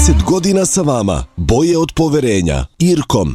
30 godina sa vama, boje od poverenja. Irkom.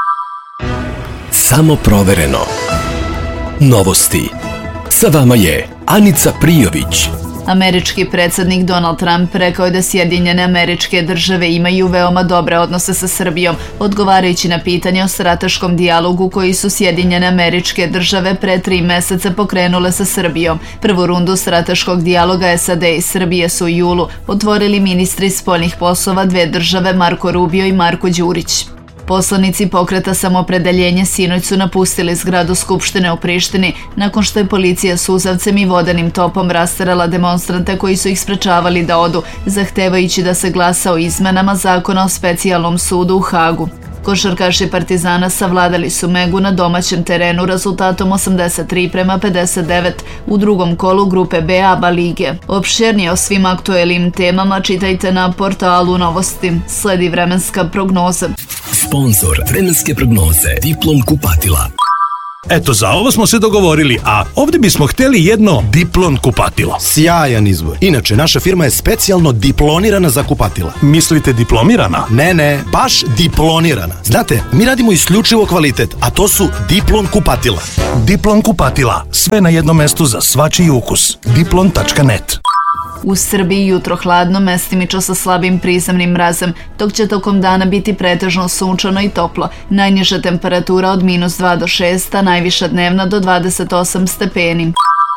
Samo provereno. Novosti. Sa vama je Anica Prijović. Američki predsjednik Donald Trump rekao je da Sjedinjene Američke Države imaju veoma dobre odnose sa Srbijom, odgovarajući na pitanje o strateškom dijalogu koji su Sjedinjene Američke Države pre 3 meseca pokrenule sa Srbijom. Prvu rundu strateškog dijaloga SAD i Srbije su u julu otvorili ministri spoljnih poslova dve države Marko Rubio i Marko Đurić. Poslanici Pokreta Samoopredeljenje sinoć su napustili zgradu Skupštine u Prištini nakon što je policija suzavcem i vodenim topom rasterala demonstrante koji su ih sprečavali da odu, zahtevajući da se glasa o izmenama zakona o specijalnom sudu u Hagu. Košarkaši Partizana savladali su Megu na domaćem terenu rezultatom 83-59 u drugom kolu grupe B ABA lige. Opširnije o svim aktuelnim temama čitajte na portalu Novosti. Sledi vremenska prognoza. Sponzor vremenske prognoze Diplom kupatila. Eto, za ovo smo se dogovorili, a ovdje bismo htjeli jedno Diplon kupatilo. Sjajan izbor. Inače, naša firma je specijalno diplonirana za kupatila. Mislite diplomirana? Ne, baš diplonirana. Znate, mi radimo isključivo kvalitet, a to su Diplon kupatila. Diplon kupatila, sve na jednom mestu za svačiji ukus. Diplon.net. U Srbiji jutro hladno, mestimično sa slabim prizemnim mrazem, dok će tokom dana biti pretežno sunčano i toplo. Najniža temperatura od -2 do 6, a najviša dnevna do 28 stepeni.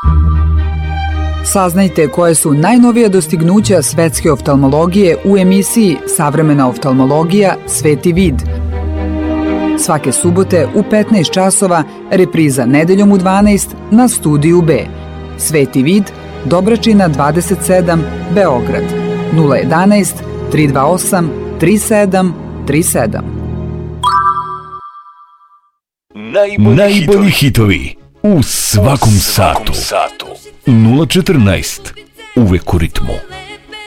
Saznajte koje su najnovija dostignuća svetske oftalmologije u emisiji Savremena oftalmologija Sveti vid. Svake subote u 15 časova, repriza nedeljom u 12 na Studiju B. Sveti vid, Dobračina 27, Beograd, 011 328 3737. Najbolji hitovi u svakom satu. 014, uvek u ritmu.